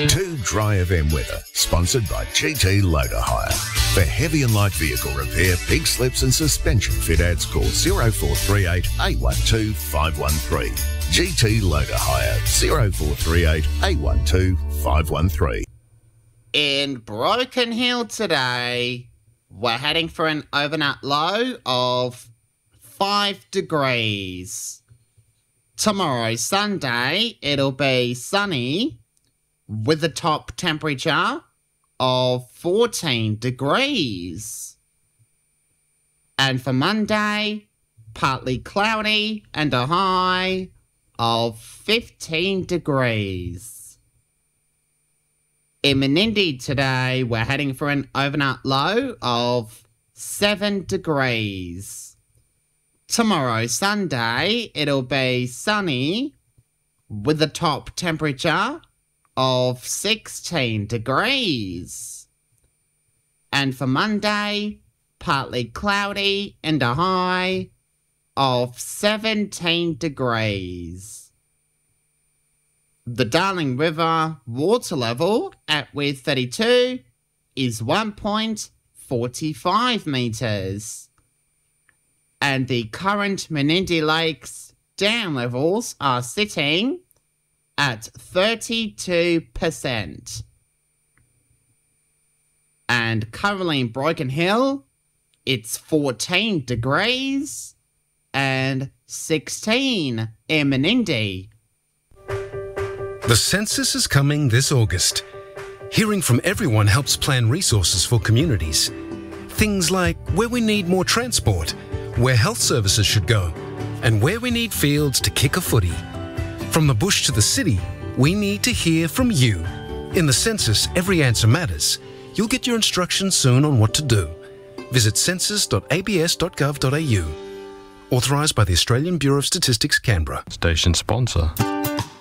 2 Dry FM weather, sponsored by GT Loader Hire. For heavy and light vehicle repair, pig slips and suspension fit outs, call 0438 812 513. GT Loader Hire, 0438 812 513. In Broken Hill today, we're heading for an overnight low of 5 degrees. Tomorrow, Sunday, it'll be sunny with a top temperature of 14 degrees. And for Monday, partly cloudy and a high of 15 degrees. In Menindee today, we're heading for an overnight low of 7 degrees. Tomorrow, Sunday, it'll be sunny with a top temperature of 16 degrees. And for Monday, partly cloudy and a high of 17 degrees. The Darling River water level at Weir 32 is 1.45 metres. And the current Menindee Lakes dam levels are sitting at 32%. And currently in Broken Hill, it's 14 degrees and 16 in Menindee. The census is coming this August. Hearing from everyone helps plan resources for communities. Things like where we need more transport, where health services should go, and where we need fields to kick a footy. From the bush to the city, we need to hear from you. In the census, every answer matters. You'll get your instructions soon on what to do. Visit census.abs.gov.au. Authorised by the Australian Bureau of Statistics, Canberra. Station sponsor.